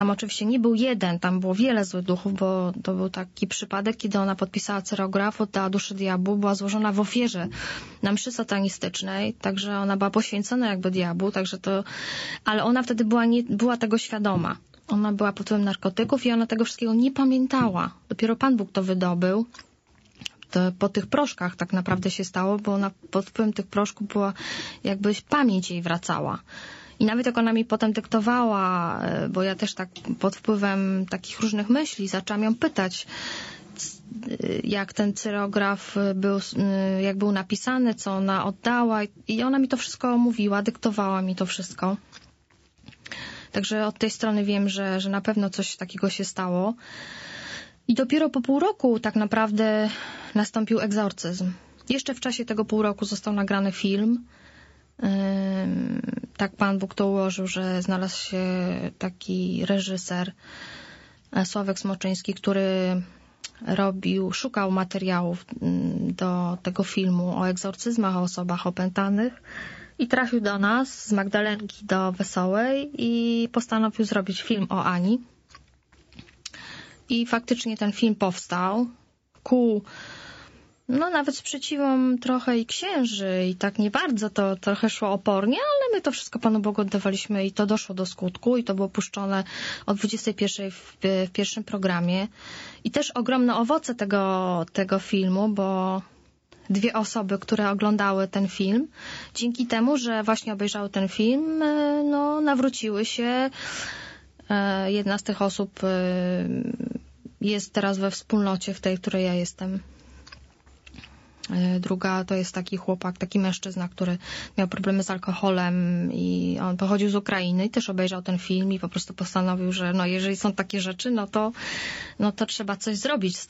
Tam oczywiście nie był jeden, tam było wiele złych duchów, bo to był taki przypadek, kiedy ona podpisała cyrograf, oddała duszę diabłu, była złożona w ofierze na mszy satanistycznej, także ona była poświęcona jakby diabłu, także to, ale ona wtedy była tego świadoma. Ona była pod wpływem narkotyków i ona tego wszystkiego nie pamiętała. Dopiero Pan Bóg to wydobył. To po tych proszkach tak naprawdę się stało, bo ona pod wpływem tych proszków była, jakby pamięć jej wracała. I nawet jak ona mi potem dyktowała, bo ja też tak pod wpływem takich różnych myśli zaczęłam ją pytać, jak ten cyrograf jak był napisany, co ona oddała. I ona mi to wszystko mówiła, dyktowała mi to wszystko. Także od tej strony wiem, że na pewno coś takiego się stało. I dopiero po pół roku tak naprawdę nastąpił egzorcyzm. Jeszcze w czasie tego pół roku został nagrany film. Tak Pan Bóg to ułożył, że znalazł się taki reżyser Sławek Smoczyński, który szukał materiałów do tego filmu o egzorcyzmach, o osobach opętanych i trafił do nas z Magdalenki do Wesołej i postanowił zrobić film o Ani. I faktycznie ten film powstał nawet sprzeciwom trochę i księży i tak nie bardzo, to trochę szło opornie, ale my to wszystko Panu Bogu oddawaliśmy i to doszło do skutku i to było puszczone o 21 w pierwszym programie. I też ogromne owoce tego filmu, bo 2 osoby, które oglądały ten film, dzięki temu, że właśnie obejrzały ten film, nawróciły się. Jedna z tych osób jest teraz we wspólnocie, w tej, której ja jestem. Druga to jest taki chłopak, taki mężczyzna, który miał problemy z alkoholem i on pochodził z Ukrainy i też obejrzał ten film i po prostu postanowił, że jeżeli są takie rzeczy, no to trzeba coś zrobić z